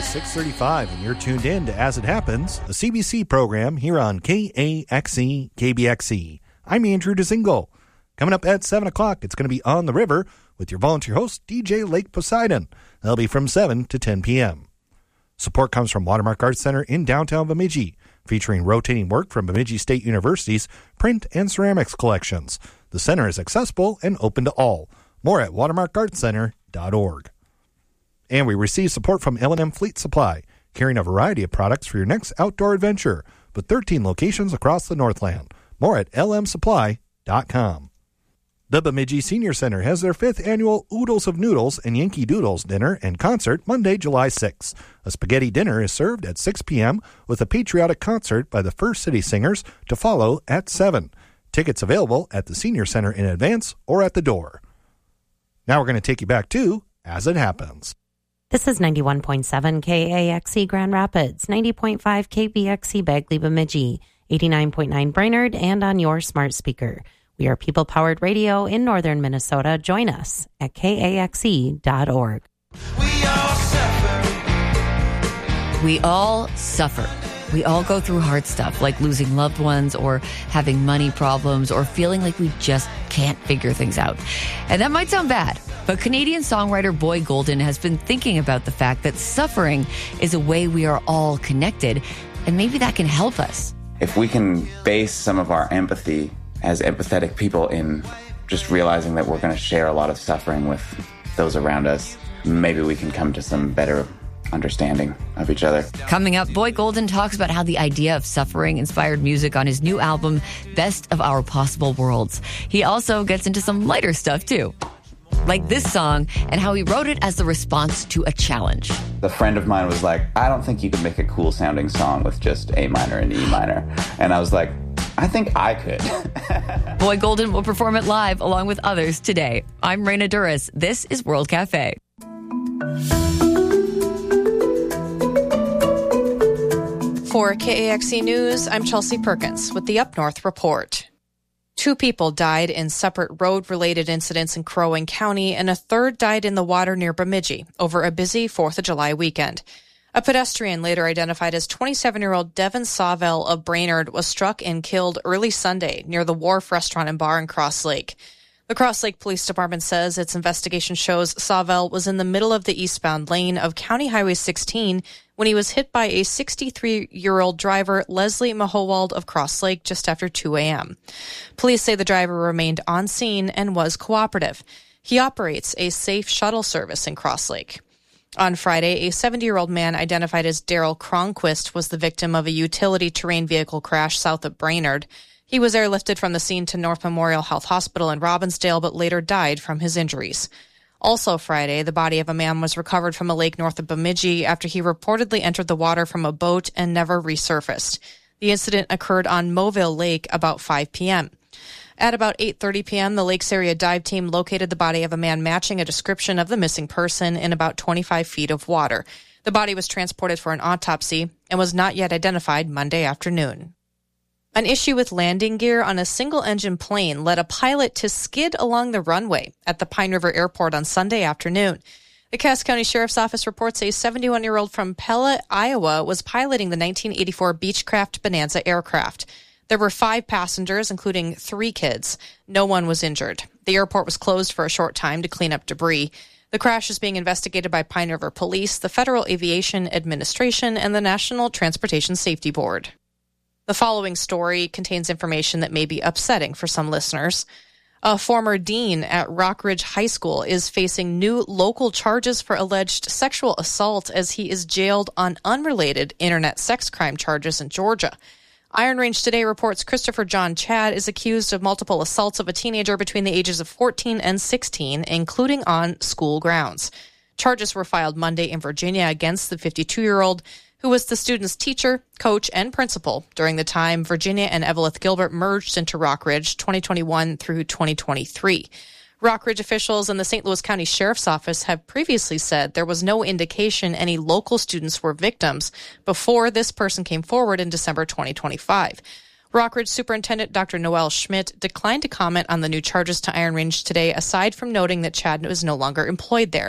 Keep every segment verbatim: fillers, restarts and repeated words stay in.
six thirty-five, and you're tuned in to As It Happens, a C B C program here on K A X E K B X E. I'm Andrew Dezingle. Coming up at seven o'clock, it's going to be On the River with your volunteer host, D J Lake Poseidon. That'll be from seven to ten p.m. Support comes from Watermark Arts Center in downtown Bemidji, featuring rotating work from Bemidji State University's print and ceramics collections. The center is accessible and open to all. More at watermark arts center dot org. And we receive support from L and M Fleet Supply, carrying a variety of products for your next outdoor adventure, with thirteen locations across the Northland. More at L M supply dot com. The Bemidji Senior Center has their fifth annual Oodles of Noodles and Yankee Doodles dinner and concert Monday, July sixth. A spaghetti dinner is served at six p.m. with a patriotic concert by the First City Singers to follow at seven. Tickets available at the Senior Center in advance or at the door. Now we're going to take you back to As It Happens. This is ninety-one point seven K A X E Grand Rapids, ninety point five K B X E Bagley Bemidji, eighty-nine point nine Brainerd, and on your smart speaker. We are people-powered radio in northern Minnesota. Join us at K A X E dot org. We all suffer. We all suffer. We all go through hard stuff like losing loved ones or having money problems or feeling like we just can't figure things out. And that might sound bad, but Canadian songwriter Boy Golden has been thinking about the fact that suffering is a way we are all connected, and maybe that can help us. If we can base some of our empathy as empathetic people in just realizing that we're going to share a lot of suffering with those around us, maybe we can come to some better understanding of each other. Coming up, Boy Golden talks about how the idea of suffering inspired music on his new album, Best of Our Possible Worlds. He also gets into some lighter stuff, too, like this song and how he wrote it as the response to a challenge. A friend of mine was like, I don't think you could make a cool sounding song with just A minor and E minor. And I was like, I think I could. Boy Golden will perform it live along with others today. I'm Raina Duras. This is World Cafe. For K A X E News, I'm Chelsea Perkins with the Up North Report. Two people died in separate road-related incidents in Crow Wing County, and a third died in the water near Bemidji over a busy fourth of July weekend. A pedestrian, later identified as twenty-seven-year-old Devin Sawvell of Brainerd, was struck and killed early Sunday near the Wharf Restaurant and Bar in Cross Lake. The Cross Lake Police Department says its investigation shows Sawvell was in the middle of the eastbound lane of County Highway sixteen when he was hit by a sixty-three-year-old driver, Leslie Mahowald of Cross Lake, just after two a.m. Police say the driver remained on scene and was cooperative. He operates a safe shuttle service in Cross Lake. On Friday, a seventy-year-old man identified as Daryl Cronquist was the victim of a utility terrain vehicle crash south of Brainerd. He was airlifted from the scene to North Memorial Health Hospital in Robbinsdale, but later died from his injuries. Also Friday, the body of a man was recovered from a lake north of Bemidji after he reportedly entered the water from a boat and never resurfaced. The incident occurred on Mobile Lake about five p.m. At about eight thirty p.m., the Lakes Area Dive Team located the body of a man matching a description of the missing person in about twenty-five feet of water. The body was transported for an autopsy and was not yet identified Monday afternoon. An issue with landing gear on a single-engine plane led a pilot to skid along the runway at the Pine River Airport on Sunday afternoon. The Cass County Sheriff's Office reports a seventy-one-year-old from Pella, Iowa, was piloting the nineteen eighty-four Beechcraft Bonanza aircraft. There were five passengers, including three kids. No one was injured. The airport was closed for a short time to clean up debris. The crash is being investigated by Pine River Police, the Federal Aviation Administration, and the National Transportation Safety Board. The following story contains information that may be upsetting for some listeners. A former dean at Rockridge High School is facing new local charges for alleged sexual assault as he is jailed on unrelated internet sex crime charges in Georgia. Iron Range Today reports Christopher John Chad is accused of multiple assaults of a teenager between the ages of fourteen and sixteen, including on school grounds. Charges were filed Monday in Virginia against the fifty-two-year-old, who was the student's teacher, coach, and principal during the time Virginia and Evelyn Gilbert merged into Rockridge twenty twenty-one through twenty twenty-three. Rockridge officials and the Saint Louis County Sheriff's Office have previously said there was no indication any local students were victims before this person came forward in December twenty twenty-five. Rockridge Superintendent Doctor Noel Schmidt declined to comment on the new charges to Iron Range Today, aside from noting that Chad is no longer employed there.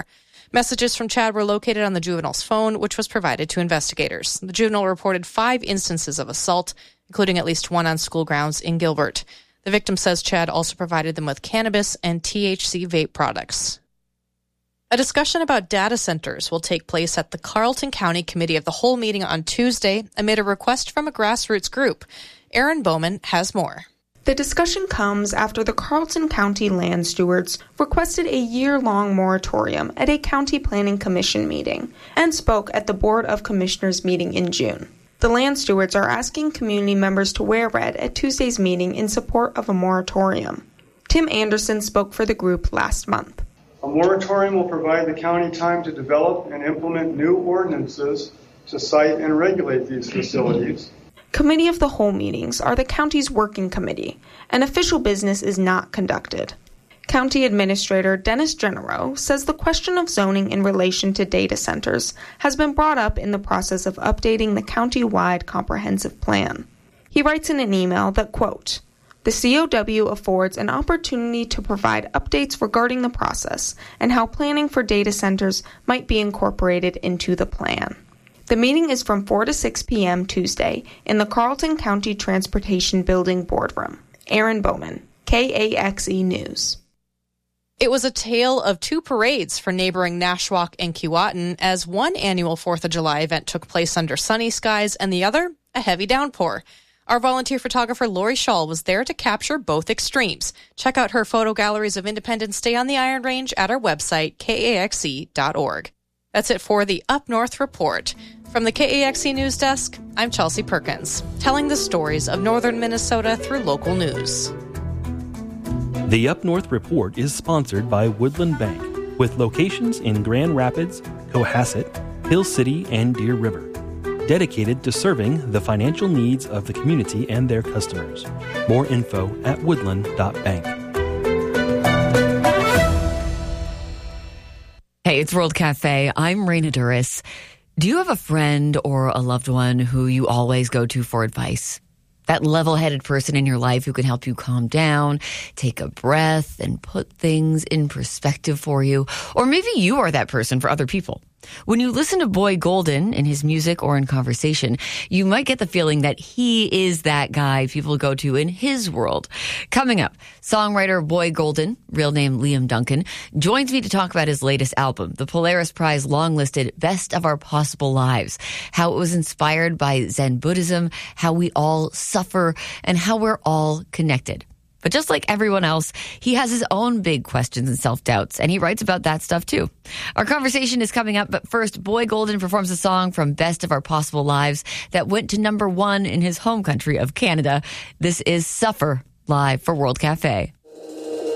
Messages from Chad were located on the juvenile's phone, which was provided to investigators. The juvenile reported five instances of assault, including at least one on school grounds in Gilbert. The victim says Chad also provided them with cannabis and T H C vape products. A discussion about data centers will take place at the Carlton County Committee of the Whole meeting on Tuesday amid a request from a grassroots group. Aaron Bowman has more. The discussion comes after the Carlton County Land Stewards requested a year-long moratorium at a County Planning Commission meeting and spoke at the Board of Commissioners meeting in June. The Land Stewards are asking community members to wear red at Tuesday's meeting in support of a moratorium. Tim Anderson spoke for the group last month. A moratorium will provide the county time to develop and implement new ordinances to site and regulate these facilities. Committee of the Whole meetings are the county's working committee, and official business is not conducted. County Administrator Dennis Genero says the question of zoning in relation to data centers has been brought up in the process of updating the county-wide comprehensive plan. He writes in an email that, quote, "The C O W affords an opportunity to provide updates regarding the process and how planning for data centers might be incorporated into the plan." The meeting is from four to six p.m. Tuesday in the Carlton County Transportation Building Boardroom. Aaron Bowman, K A X E News. It was a tale of two parades for neighboring Nashwauk and Keewatin, as one annual fourth of July event took place under sunny skies and the other, a heavy downpour. Our volunteer photographer Lori Shaw was there to capture both extremes. Check out her photo galleries of Independence Day on the Iron Range at our website, K A X E dot org. That's it for the Up North Report. From the K A X E News Desk, I'm Chelsea Perkins, telling the stories of northern Minnesota through local news. The Up North Report is sponsored by Woodland Bank, with locations in Grand Rapids, Cohasset, Hill City, and Deer River, dedicated to serving the financial needs of the community and their customers. More info at woodland dot bank. Hey, it's World Cafe. I'm Raina Duras. Do you have a friend or a loved one who you always go to for advice? That level-headed person in your life who can help you calm down, take a breath, and put things in perspective for you. Or maybe you are that person for other people. When you listen to Boy Golden in his music or in conversation, you might get the feeling that he is that guy people go to in his world. Coming up, songwriter Boy Golden, real name Liam Duncan, joins me to talk about his latest album, the Polaris Prize long-listed Best of Our Possible Lives, how it was inspired by Zen Buddhism, how we all suffer, and how we're all connected. But just like everyone else, he has his own big questions and self-doubts, and he writes about that stuff too. Our conversation is coming up, but first, Boy Golden performs a song from Best of Our Possible Lives that went to number one in his home country of Canada. This is Suffer, live for World Cafe.